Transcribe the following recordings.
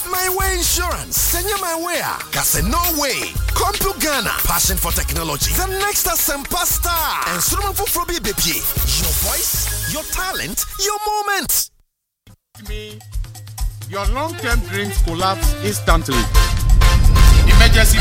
My Way Insurance. Senya My Way. Kase no way. Come to Ghana. Passion for technology. The next Asempa star. And Solomon Fufrobi Bepi. Your voice, your talent, your moment. Your long-term dreams collapse instantly. Emergency.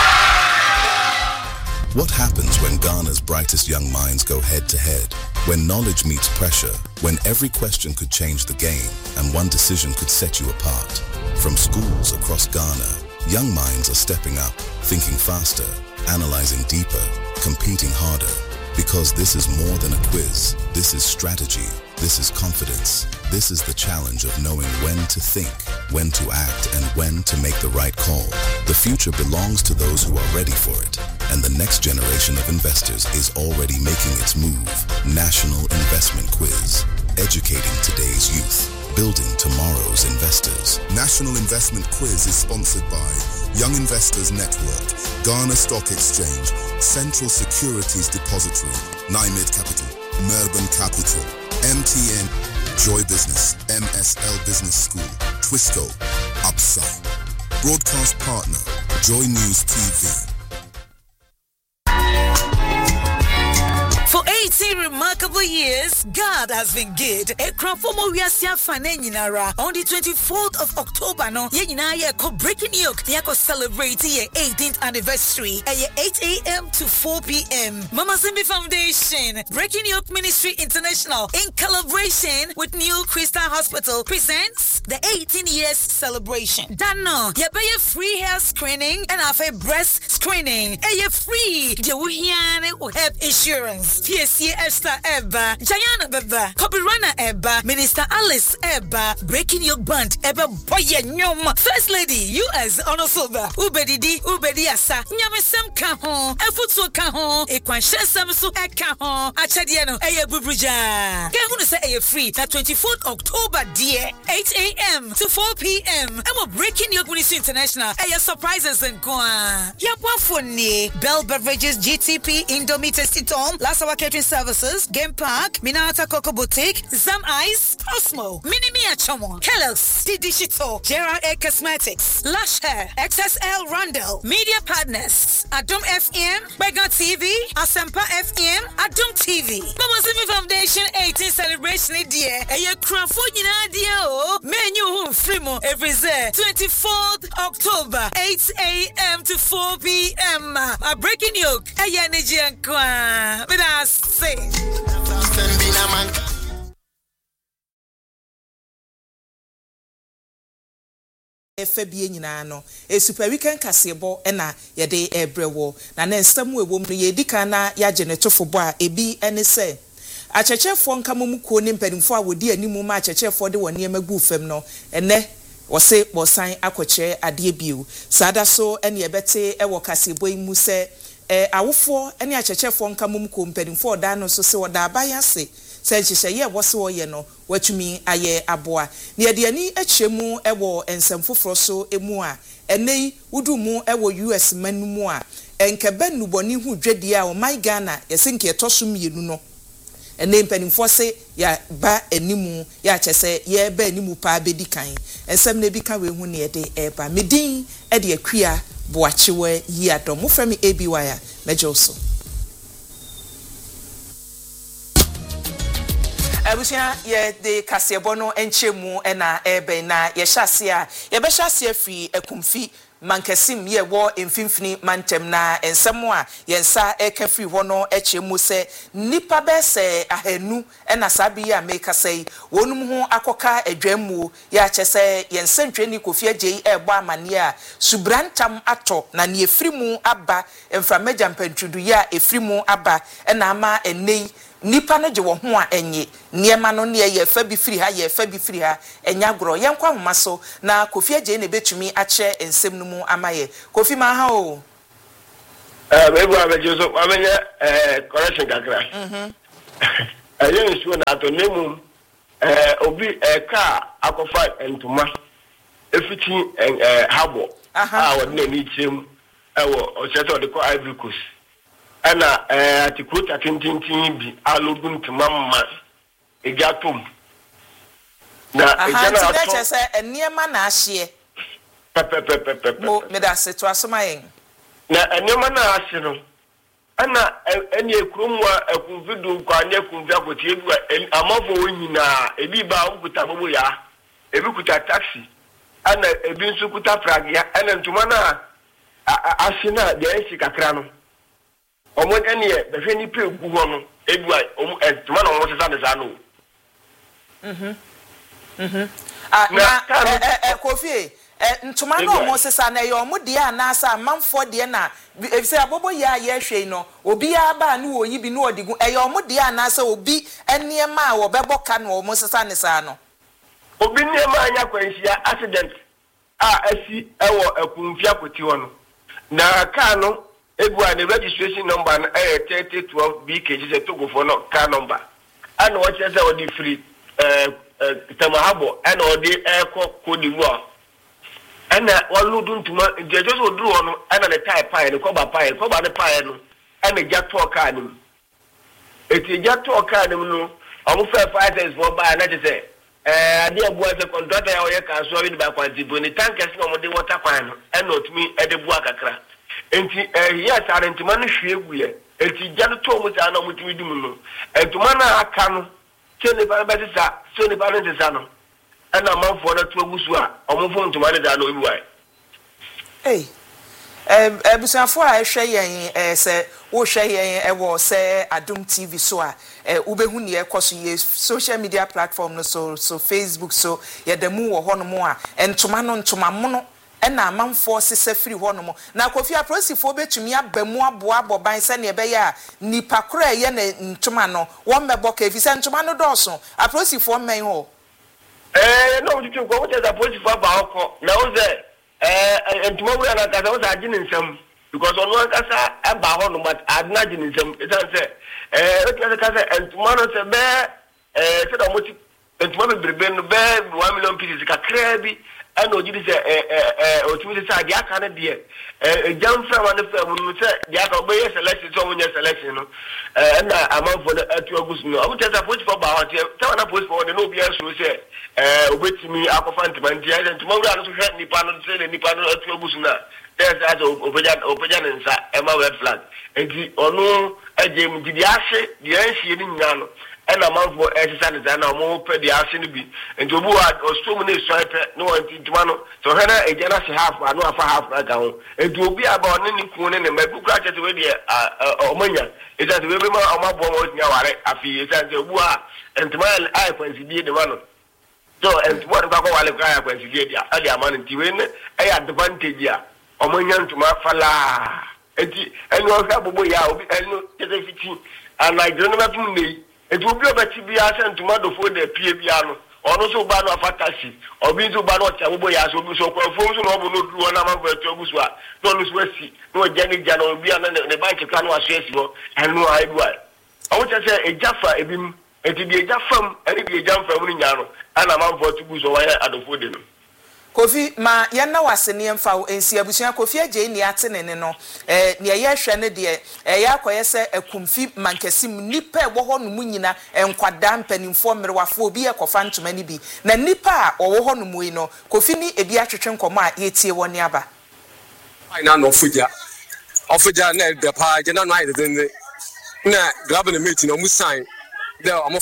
What happens when Ghana's brightest young minds go head-to-head? When knowledge meets pressure, when every question could change the game and one decision could set you apart. From schools across Ghana, young minds are stepping up, thinking faster, analyzing deeper, competing harder. Because this is more than a quiz. This is strategy. This is confidence. This is the challenge of knowing when to think, when to act, and when to make the right call. The future belongs to those who are ready for it. And the next generation of investors is already making its move. National Investment Quiz. Educating today's youth. Building tomorrow's investors. National Investment Quiz is sponsored by Young Investors Network, Ghana Stock Exchange, Central Securities Depository, NIMED Capital, Melbourne Capital, MTN, Joy Business, MSL Business School, Twisco, Upside. Broadcast partner, Joy News TV. For 18 remarkable years, God has been good. On the 24th of October, no, breaking yoke, celebrate your 18th anniversary at 8 a.m. to 4 p.m. Mama Zimbi Foundation, Breaking Yoke Ministry International, in collaboration with New Crystal Hospital, presents the 18 years celebration. Dano, you pay a free hair screening and a breast screening. You free. You have insurance. TSC Esther Eba, Jayana Beba, Kopirana Eba, Minister Alice Eba, Breaking Yoke Band Eba Boye Nyom, First Lady US Onosoba, Ubedidi, Ubediasa, Nyamesem Kahon, Efutso Kahon, Ekwanshesam Su Ekahon, Achadiano, Eye Bubrija. Kahun say Eye free, na 24th October, dear, 8 a.m. to 4 p.m. And we're Breaking Yoke Ministry International, Eye surprises and Kwa. Yapwafone, Bell Beverages, GTP, Indomie Tasty Tom, Lasawa Catering Services, Game Park, Minata Coco Boutique, Zam Ice, Osmo, Minimia Chomo, Kellogg's, Didishito, Gerard A Cosmetics, Lush Hair, XSL Rundle, Media Partners, Adom FM, Bega TV, Asempa FM, Adom TV. Mama Zimbi Foundation 18 celebration dear. A crafogina dear, menu frimo every day, 24th October, 8 a.m. to 4 p.m. A Breaking Yoke, a Yaniji and Kwa. But I say. FBA nyina no super weekend kasebo na ye de ebrewo na nstam wewom no ye dika na ya genetofo bo a ebi ene se achechefo nkamom kuo ne mpadimfo a wodi animu ma achechefo de woni emagu fam no ene wose bosan akoche ade biu sada so ene yebete ewo kasebo imu se awofo ene achechefo nkamom kuo mpadimfo da no so se woda abayase senchise ye wose wo ye no watumi aye aboa ne de ani akyemu ewo ensemfoforo so emu a enei wudumu ewo US manumu a enkebe nuboni hu dwedi a o my Ghana yesenke etoso mienu no ene mpanimfo se ya ba animu ya kyese ye ba animu pa bedikan ensem na bi ka we hu ne de eba medin e de akua boachewe yi adom mo frami ABY a mejoso abusia ye de kasebo no enchemu na ebe na ye hyase a ye be hyase afri akumfi mankasim ye wo emfimfini mantem na ensemo a ye nsa ekafri ho no echemu se nipa be se ahanu na sabi ya make say wonum ho akoka adwamu ya chese ye nsantweni Kofi Agye ebo amane a subrantam ato na ne efrimu aba emframeja mpantrudu ya efrimu aba na ama enei nipa no je wo ho a enye niema no ne ye fa bi firi ha ye fa bi firi ha enya gro ye nkwa homa so na Kofi Agye ne betumi ache ensem no mu amaye Kofi ma ha o bebu abeje so amenya correction kakra ayen nsuo na to nemu obi ka akofa entuma efiti habo a wodne ni chem ewo o seto de ko Ivory Coast ana atikuta tintintin bi alogun timamma egatum na ejana ato se eniema na ahye mo me da se to asoma yen na enema na ase no ana eni ekromwa ekunvidu kwa anya kunvia kotie bi amafo onyina ebi ba okuta bobo ya ebi kuta taxi ana ebi nso kuta fragya ana ntuma na ase na de esi kakra no omo eni e be hwe ni pe gu ho no ebi ntuma na omo sesa ne sa no Kofi ntuma no mo sesa na ye omo de anasa amanfo de na efise abobo ya ye hwe no obi ya ba na oyi bi na odigu ye omo de anasa obi eniema a wo bebo ka na omo sesa ne sa no obi niema anya kwanhia accident asi ewo akunfia koti ho no na car no ebua the registration number na 3012 BKG se togofo no car number ana wo chese o di free tamahabo ana o di eko kodiwa ana waludu ntuma jeje so duru ho no ana ne tie pie ne koba ne pie no ana jato car ni eti jato car ni no omo fa fighters for ba na chese ade abua se contractor ya oye ka so wi ba kwanti boni tankers no mo de water kwan no ana otumi ede bua kakra enti yes arentuma no hwe guye enti jano to mo ta na mo tumi dum no entuma na aka no chene ba betisa so ne ba ntisa no ana manfo na to agusu a omofo ntuma ne da no obi wai ebusuafo a ehwe yen se wo hwe yen ewo se Adum TV so a ubehu ne ekoso ye social media platform no so Facebook so yedemu wo hono mo a entuma no ntuma mono na amanfo sese free hono mo na Kofi aprosifo betumi abamu aboa boban se ne ebe ya nipa kora ye na ntuma no wo mebo ka efise ntuma no doso aprosifo men ho no you go what is aprosifo ba na wo ze ntuma we na kasa wo sa gine nsam because ono kasa aba ho no but adna gine nsam etan se o kasa ntuma no se be se da mo ti ntuma be brebe no be 1 million pieces ka krabi ano jidi se otumi se ade aka na de jam from an fam no se de aka obe selection so onye selection no na amanfo na atu agusu no abu teta post for ba hote te na post for de no bia so se obetimi akofa ntimanti ya ntuma wura no so hwe nipa no se nipa no atu agusu na there's as opeja nsa ema red flag enti onu eje mu jidi ase de anhie ni nya no ena manfo exercise na mo pe de ase no bi enti obu a ostom na swipe no ntuma no so hena eje na se half anu afa half aga ho enti obi aba oni ni kun ne mabu kra chete we de omanya eza de we be ma omabo mo nya ware afi eza de obu a ntuma ai kwansi die de wano so ntuma de kwa wale kwa kwansi die dia ade amane nti we ne ai advantage a omanya ntuma fala enti enu o ka bobo ya obi enu chete fiti ana idrono ba tum nei enti obi obati bia se ntuma do fo de pie bia no ono so ba no afatasi obi so ba no cha bobo ya so obi so kwa fo so no obo no duru na ma fa to ogusu a no no so asi no jani jana obi ana ne bank ka no aso asi ho enu ai bua o cha se ejafa ebim enti bi ejafam eni bi ejamfam ni nya no ana ma fa to ogusu wa ya adofo de no Kofi ma ye na wasene mfa ensi abusua Kofi aje ni atene ne no ne ye hwe ne de ye akoye se akumfi mankesim nipa ebo ho no munyina enkwada mpanimfo mmerewafo obi ekofa ntoma ni bi na nipa a owo ho no muyi no Kofi ni ebi atwetwe nkomo a ye tie woni aba ai na no fuja na de pa je na no ai de na grab na meeting no mu sign de o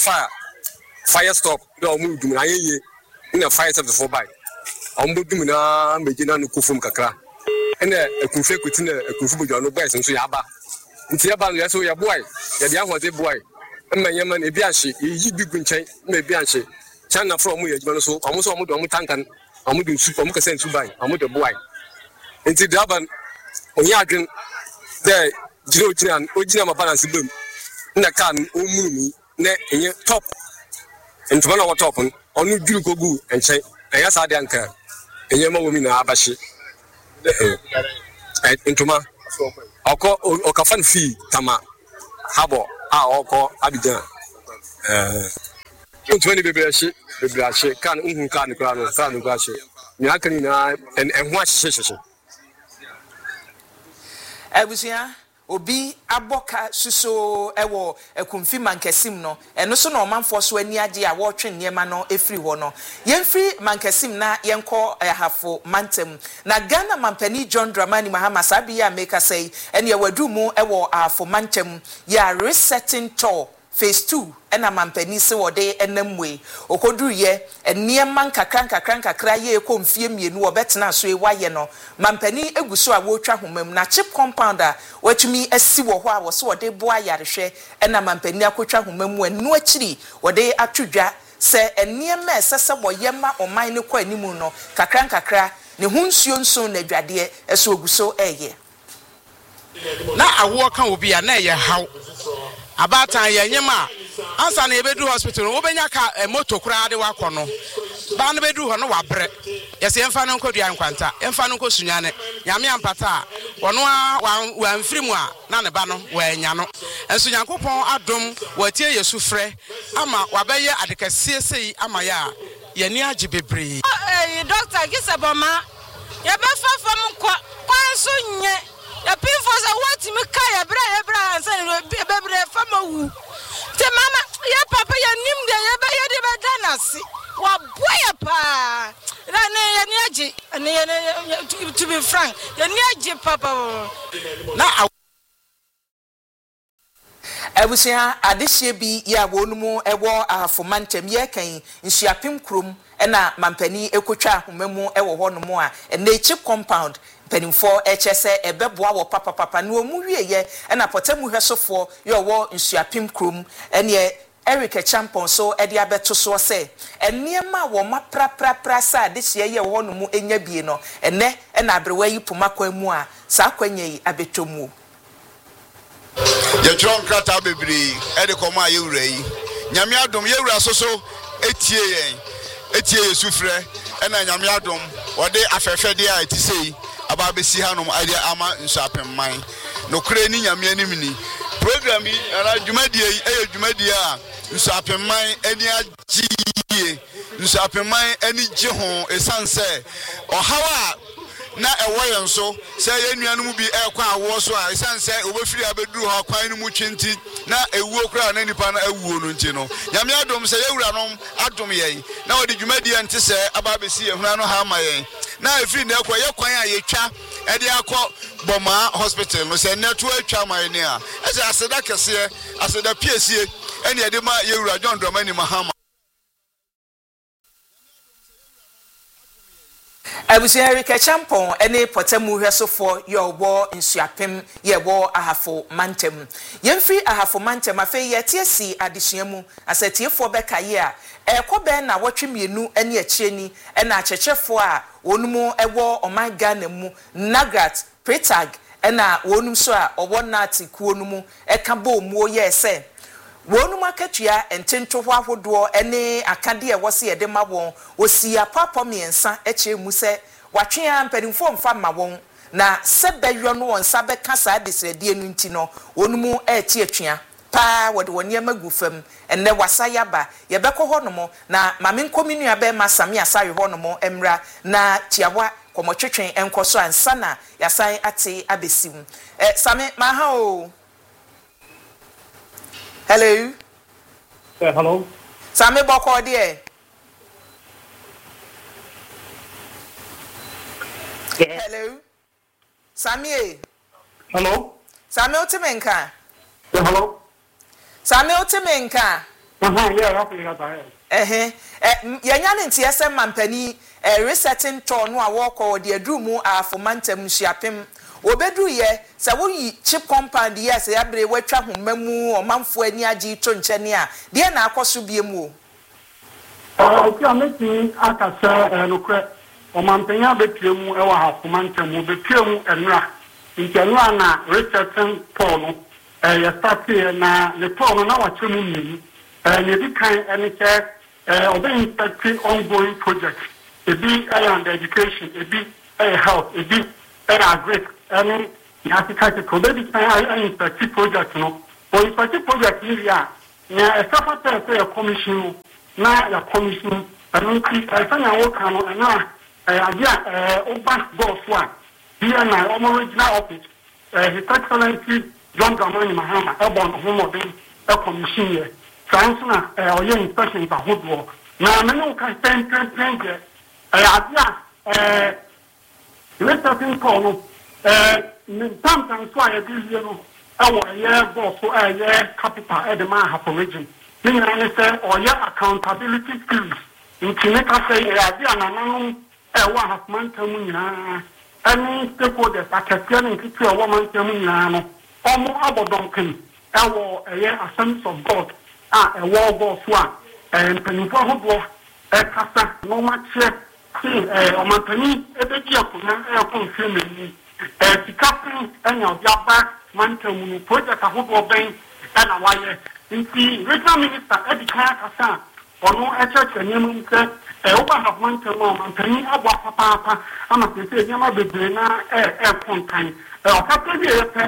fire stop de o mu dum na ye na fire stop for by ombodum na mejina no kufum kakra ene ekunfe kutina ekunfu bojo no boys nso ya ba nti ya ba no yeso ya boy ya dia hote boy emanyema na ebi ahye yi bigu nchen na ebi ahye chana from mu yejima no so omo so omo do omo tankan omo do super omo kase ntu ban omo do boy nti draban onya adwen de ojina ma balance bem na kan omunu na enye top ntuma na top onu duru kogu enchen eya sa de anka enyema wo mi na abashi ntuma oko okafan fi tama habo a oko abijan ntuma ni bebrashi kan unhun kan kra no kan kra shi ni akani na enhu ahye abusia obi aboka suso ewo ekumfi mankesim no eno so na omanfo so ani age a wo twe niema no efiri ho no yemfiri mankesim na yenko hafo mantem na Ghana mampani John Dramani Mahama sabi ya make say ene ye wadu mu ewo hafo mantem ya resetting tour phase 2 ena mampani se wode enamwe okoduru ye eniema nkakra ye ekomfie mienu obetena so ewaye no mampani eguso a wotwa homam na chip compounder watumi asi wo ho a wo se wode boa yarehwe ena mampani akotwa homam enu akiri wode atwodwa se eniema esese boyema oman ne kwa animu no kakra ne hunsuo nso na dwade eso oguso eye na awo kan obi a na ye haw abatan ye nyema ansa na ebedu hospital wo benya ka moto kura de wakọ no ba na bedu ho no wabre yesi emfa no nkodua nkwanta emfa no nkosunyane nyame ampata wono a wanfirimu a na ne ba no wanya no enso Nyankopon adom watie Yesu frɛ ama wabɛyɛ adekasie sei ama ya yeni agi bebre doctor Gisaboma ye befa fam kwanso nye ya pinfo za wati me kaya bra ansa bebre fam wu te mama ya papa ya nim de ya ba ya de bedanasi wa boya pa na ne ni agi ne to be frank ya ni agi papa na Ebusia adehye bi ya wonumu ewo afomantem ye kan nsuapem krom na mampani ekotwa homemu ewo honomu a na chip compound penimfo echese ebeboa wo papa no mu wieye na potemu hwesofo ye wo nsuapem krom ene Eric Champon so edi abeto so se eniema wo maprapra sa adehye ye wo honomu enya bie no ene na abrewa yi poma kwamu a sa kwanya yi abetomu ye tron krata bebri e de komo aye wura yi nyame adom ye wura soso etie Yesu frɛ e na nyame adom wode afɛfɛde a etisei aba besi hanom ade ama nsapemman no kure ni nyame anim ni program yi ara dwumadie yi e dwumadie a nsapemman ani agye nsapemman ani gye ho esanse ohawa na ewoyen so say yenuanum bi ekwa awo so a isanse obefiri abeduru ha kwan no mu twenti na ewuo kra na nipa na ewuo no nti no nyame adom say yewuranom adom yen na wodi dwumadi ente say ababesi ehuna no ha ma yen na efiri na ekwa ye kwan a yetwa e de akọ Boma hospital no say neto atwa ma yen a ese aseda kese aseda piesie ene ye de ma yewura John Dramani Mahama Ebusia Eric Champon ene potemu hwesofo ye obo nsuapem ye bo ahafo mantem yemfiri ahafo mantem afi ye tiesi adesuamu asetiefo bekaye a ekobe na wotwemienu ene achieni ena achechefo a onumu ewo oman Ghana mu Nagrat Pretag ena onum so a obo nati kuonumu eka bo mu ye se wonu akatua entento ho ahodo ene akade e wose ye de ma won osia papa miensa eche mu se watwe ampadimfo mfa ma won na sebehwo no won sabe kasa adesrede enu nti no wonu mu eti atua pa wode woni amagu fam enne wasaya ba ye beko ho no mo na mame nkominu abe masame asawe ho no mo emra na tiawa komotwetwen enkoso ansa na yasan ate abesim same ma ha o hello. Hello. Sami boko die. Hello. Sami. Hello. Sami otimenka. Hello. Sami otimenka. Yeah, yanya ne ntiese mampani resetting tour no a woko de adrumu afomantem hyiapem obedu ye se wo yi chip compound yes ya bre watwa homamu omanfo ani agi to nchene a de na akoso biemu o ameti akasa nokre omampanya betuemu ewa hafomantem betuemu enra nkenra na resetting tour no ya start na the tour no na wachemu ni ne di kan ene che obe inspecting ongoing project ebi and education ebi health ebi agric any African baby can inspect project no or inspect project area na a separate say a commission na ya commission and I find work and na idea over boss one here na original office his excellency John Dramani Mahama ebon homodin e commission ye science na oye inspection ta hodwo na me no ka pen adia letting call no sometimes so I give you no our boss so capital e de man have origin meaning I say oye accountability skills in Tineka say adia na nanu wa have man tamu nyina any stakeholders akatian in kitu a woman tamu nyina no omo abodonkin ewo Assemblies of God ewo boss one penifo hodwo kasa no matche omantani ebeki akuna confirming sikapin enya obiaba mantamu project hodwo ben na waye nti regional minister edika kasa ono church enyemu nse oba have mantamu mantani abwa papa ama pese nyama bebre na kontan okapɛ bi epe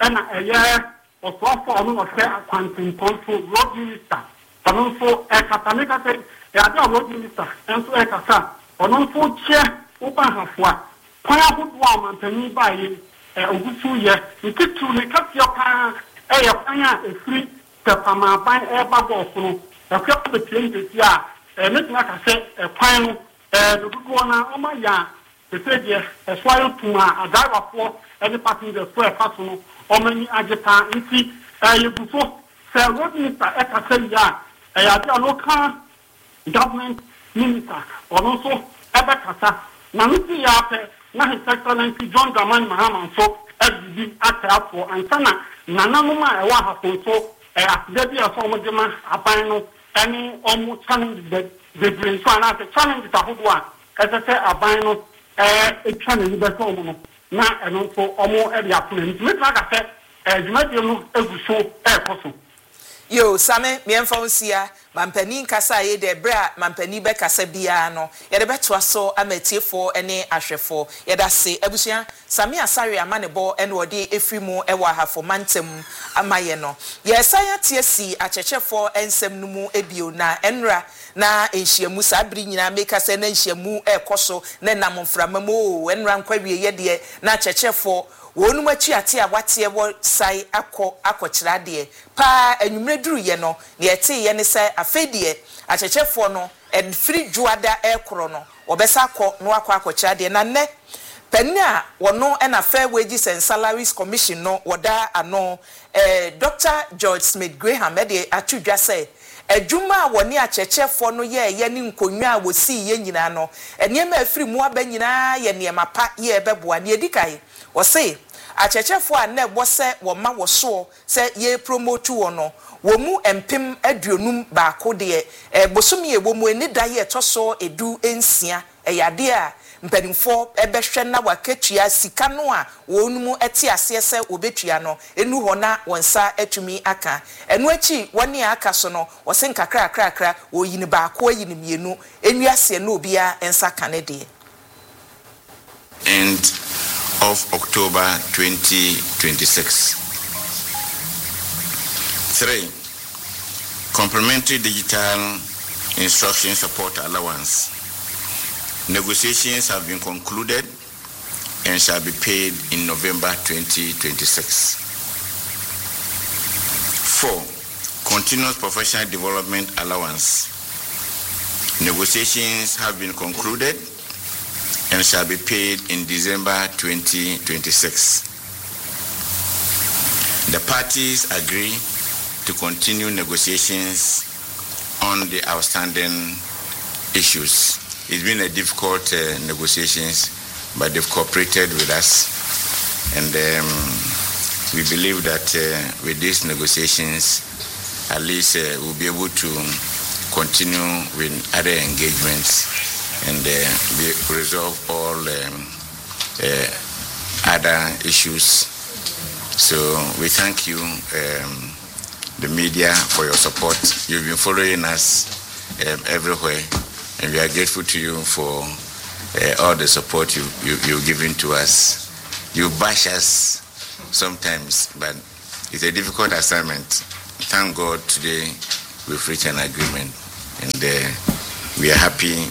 na osofo ono no se akwantin konso road minister ono so katamika se ada road minister enso kasa ono so che oba hafua kwa hodwa mantani baye ogusu ye ntitu ne kapia pa kwanya efiri tepama ban babo so akwa be plenti a metina ka se kwan no dodo na o ma ya efeje eswayo tuma adawafo any passenger so faso no o mani ajepa nti yebuso se road minister ekasa ya ya local government minister also ebekasa na nti ya pe na his excellency John Dramani Mahama so ebibi atafo ansana nananuma ewa hafo so afdebi aso modema aban no any omo challenge the green so na the challenge ta hodwa kase aban no challenge be so omo na eno so omo e bia plan nti na ka se jumadi no eguso koso yo same miemfonsia mampani nkasa ye de bra mampani be kasa bia no ye de beto aso amatiefo ene ahwefo ye da se abusia same asare amanebo ene ode efrimu ewa hafo mantem amaye no ye sanya tiesi achechefo ensem numu ebio na enra na enhyiamu sabri nyina meka se na enhyiamu ekoso na namframamo enra nkwawie ye de na achechefo wonu machi ate a wate wo sai akokira de pa anwumre duru ye no ne yete ye ne sai afedie achechefo no free juada ekoro no obesa akọ no akokira de na ne penya wono na fair wages and salaries commission no woda ano Dr. George Smith Graham de atudwa say adwuma woni achechefo no ye ni nkonwa wosi ye nyina no enema afiri mu aba nyina ye niema pa ye beboa ne edikai wo say achechefo a na ebose wo ma wo so say ye promote wo no wo mu empem aduonum ba ko de bosom ye wo mu eni da ye toso edu ensia eyade a mpanimfo ebehwe na wakatua sika no a wonumu eti asese obetua no enu ho na wonsa atumi aka enu achi woni aka so no wose nkakra oyini ba ko oyini mienu enu ase na obia ensa kanede. End of October 2026. 3. Complementary digital instruction support allowance. Negotiations have been concluded and shall be paid in November 2026. 4. Continuous professional development allowance. Negotiations have been concluded and shall be paid in December 2026. The parties agree to continue negotiations on the outstanding issues. It's been a difficult negotiations, but they've cooperated with us, and we believe that with these negotiations, at least we'll be able to continue with other engagements and resolve all other issues. So we thank you, the media, for your support. You've been following us everywhere, and we are grateful to you for all the support you've given to us. You bash us sometimes, but it's a difficult assignment. Thank God today we've reached an agreement, and we are happy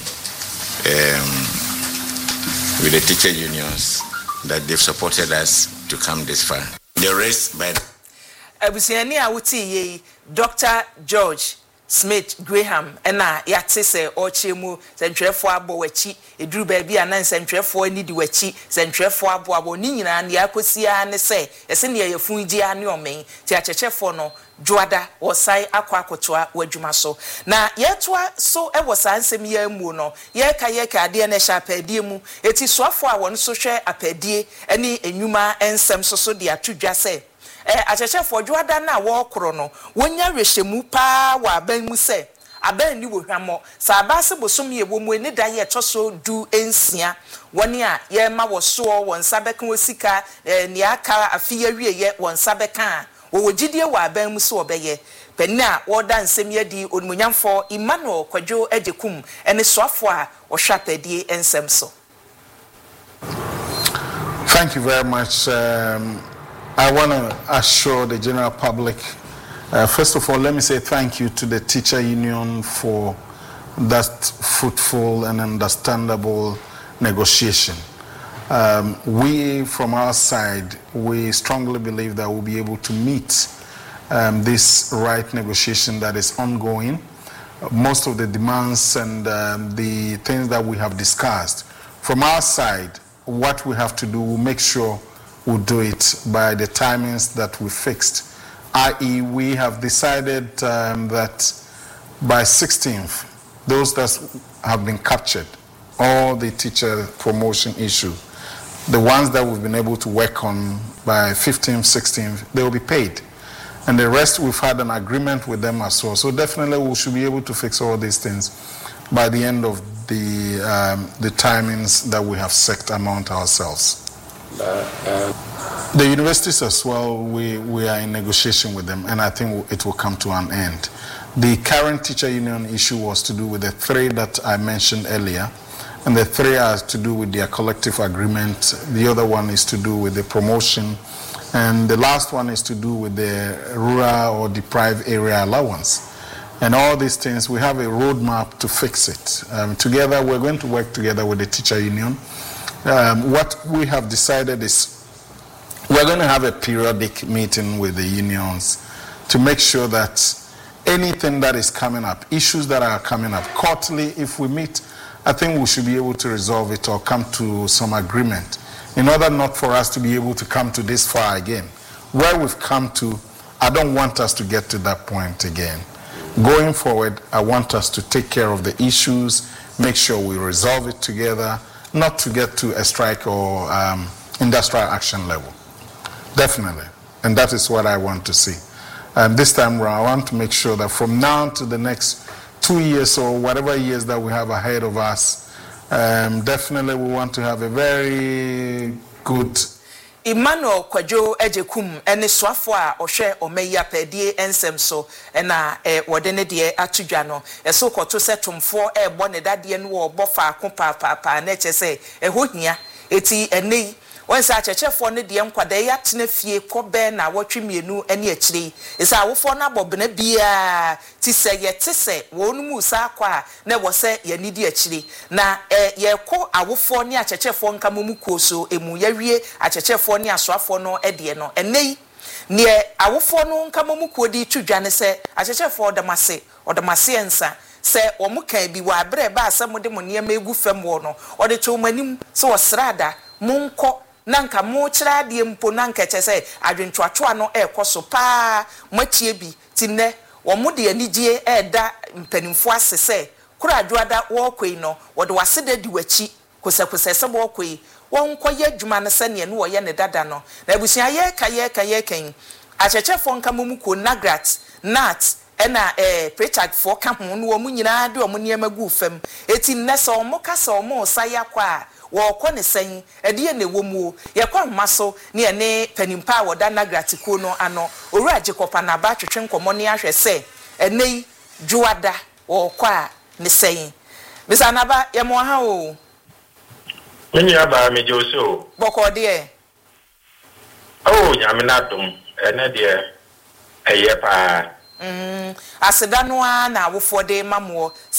with the teacher unions that they've supported us to come this far. The rest by abusiani a wuti ye Dr. George Smith Graham ena yate se ochemu sentwefo abo wachi eduru ba bia na sentwefo ani di wachi sentwefo abo ni nyina na yakosia ne se yese ne yefunji ane omen ti achechefo no Joada osai akwa akotoa wadwuma so na yetoa so ewo sansem ya mu no ye ka ade na sha apedie mu eti soafo a won so hwe apedie eni enwuma ensem so de atudwa se achechefo Joada na wo koro no wonya rehemu pa wa aban mu se aban ni wo hwamo sa abase bosom ye wo mu eni da ye toso du ensia woni a ye ma wo so won sabeka osika ni aka afiya wie ye won sabeka wo gidie wa aban mu so obeye penna wo da nsem ye di onmunyamfo Emmanuel Kwadwo Ejekum ene soafo a wo hwapedie ensem so. Thank you very much. I want to assure the general public, first of all, let me say thank you to the teacher union for that fruitful and understandable negotiation. We, from our side, we strongly believe that we'll be able to meet this right negotiation that is ongoing. Most of the demands and the things that we have discussed, from our side, what we have to do, we'll make sure we'll do it by the timings that we fixed. I.e., we have decided that by 16th, those that have been captured, all the teacher promotion issue, the ones that we've been able to work on by 15th, 16th, they will be paid. And the rest, we've had an agreement with them as well. So definitely we should be able to fix all these things by the end of the timings that we have set among ourselves. The universities as well, we are in negotiation with them, and I think it will come to an end. The current teacher union issue was to do with the three that I mentioned earlier, and the three are to do with their collective agreement. The other one is to do with the promotion, and the last one is to do with the rural or deprived area allowance. And all these things, we have a roadmap to fix it. Together, we're going to work together with the teacher union. What we have decided is we're going to have a periodic meeting with the unions to make sure that anything that is coming up, issues that are coming up, quarterly, if we meet, I think we should be able to resolve it or come to some agreement in order not for us to be able to come to this far again. Where we've come to, I don't want us to get to that point again. Going forward, I want us to take care of the issues, make sure we resolve it together, not to get to a strike or industrial action level. Definitely. And that is what I want to see. This time around, I want to make sure that from now to the next 2 years or whatever years that we have ahead of us, definitely we want to have a very good Emmanuel Kwadwo Ejekum ene soafo a ohwe omeya pedie ensem so na wode ne de atudwa no eso koto setomfo ebo ne dade no wo bofa ko papa na chese ehohia eti enei wonsa achechefo ne de nkwada ya tena fie kobe na wotwemienu ene akire isa awofo na bobena bia ti se wonu musa akwa na wo se ya nidi akire na ye ko awofo ne achechefo nka momu koso emu yawie achechefo ne asoafo no ede no enei ne awofo no nka momu kodi tudwa ne se achechefo odamase ensa se omukan bi wa bre ba asem de mo ne ma egu fam wo no ode to manim se wo srada monko nanka mo kira de mpo nanka chese adwentwatwa no ekoso pa machie bi tinne wo mo de anigye eda mpanimfo asese kura Joada wo kwei no wo de waseda di wachi kosakose se bo kwei won koye adwuma ne se ne wo ye ne dada no na abusia ye kan achechefo nka momu ko nagrat nat ena Pritchard for ka ho no wo nyina de wo niam agu fam eti nne se wo kasa wo saya kwa wo ko ne sen ede ne wo mu ye kwa maso ne ene panimpa wo da nagrat ko no ano owura ajekopa na ba twetwe nkomo ne ahwe se enei Joada wo kwa ne sen bisa na ba ye mo ha o Nini aba meje oso boko de oh nyame na dum ene de eye pa asedano na awofo de mamo